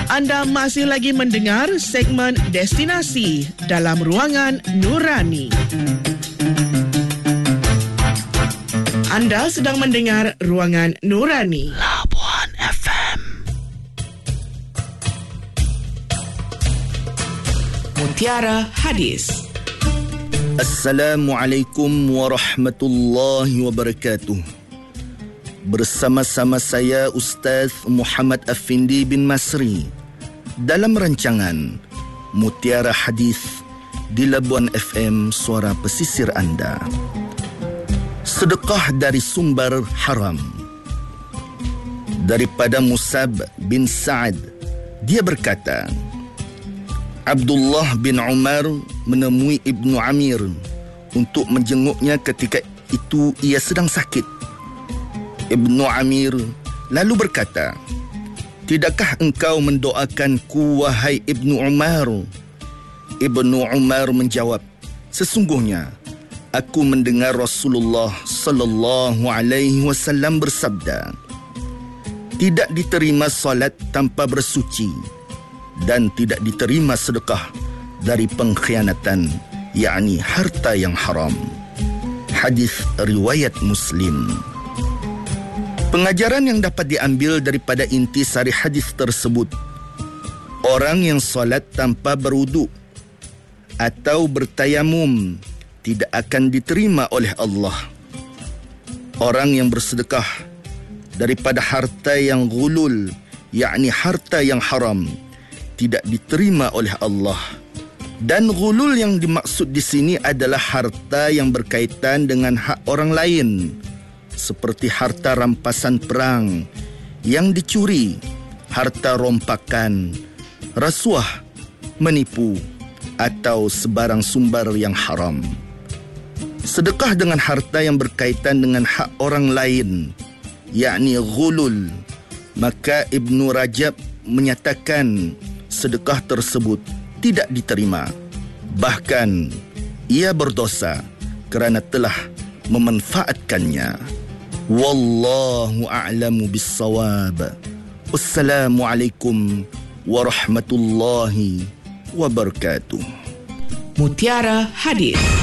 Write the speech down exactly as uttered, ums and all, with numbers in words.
Anda masih lagi mendengar segmen Destinasi dalam Ruangan Nurani. Anda sedang mendengar Ruangan Nurani. Labuan F M. Mutiara Hadis. Assalamualaikum warahmatullahi wabarakatuh. Bersama-sama saya Ustaz Muhammad Afindi bin Masri dalam rancangan Mutiara Hadis di Labuan F M, suara pesisir anda. Sedekah dari sumber haram. Daripada Musab bin Sa'ad, dia berkata, Abdullah bin Umar menemui Ibnu Amir untuk menjenguknya ketika itu ia sedang sakit. Ibnu Amir lalu berkata, tidakkah engkau mendoakanku, wahai Ibnu Umar? Ibnu Umar menjawab, sesungguhnya aku mendengar Rasulullah sallallahu alaihi wasallam bersabda, tidak diterima solat tanpa bersuci dan tidak diterima sedekah dari pengkhianatan, yakni harta yang haram. Hadis riwayat Muslim. Pengajaran yang dapat diambil daripada intisari hadis tersebut, orang yang solat tanpa berwuduk atau bertayamum tidak akan diterima oleh Allah. Orang yang bersedekah daripada harta yang ghulul, yakni harta yang haram, tidak diterima oleh Allah. Dan ghulul yang dimaksud di sini adalah harta yang berkaitan dengan hak orang lain, seperti harta rampasan perang yang dicuri, harta rompakan, rasuah, menipu, atau sebarang sumber yang haram. Sedekah dengan harta yang berkaitan dengan hak orang lain, yakni ghulul, maka Ibnu Rajab menyatakan sedekah tersebut tidak diterima. Bahkan ia berdosa kerana telah memanfaatkannya. Wallahu a'lamu bis-shawab. Wassalamualaikum warahmatullahi wabarakatuh. Mutiara Hadis.